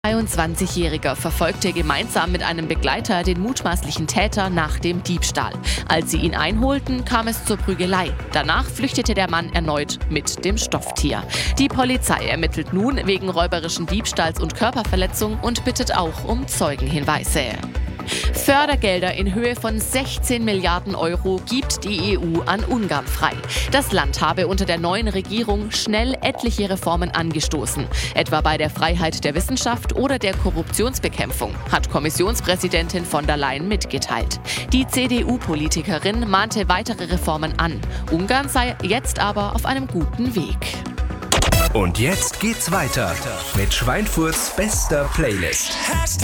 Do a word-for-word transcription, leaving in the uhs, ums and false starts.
Ein zweiundzwanzigjähriger verfolgte gemeinsam mit einem Begleiter den mutmaßlichen Täter nach dem Diebstahl. Als sie ihn einholten, kam es zur Prügelei. Danach flüchtete der Mann erneut mit dem Stofftier. Die Polizei ermittelt nun wegen räuberischen Diebstahls und Körperverletzung und bittet auch um Zeugenhinweise. Fördergelder in Höhe von sechzehn Milliarden Euro gibt die E U an Ungarn frei. Das Land habe unter der neuen Regierung schnell etliche Reformen angestoßen, etwa bei der Freiheit der Wissenschaft oder der Korruptionsbekämpfung, hat Kommissionspräsidentin von der Leyen mitgeteilt. Die C D U-Politikerin mahnte weitere Reformen an. Ungarn sei jetzt aber auf einem guten Weg. Und jetzt geht's weiter mit Schweinfurts bester Playlist.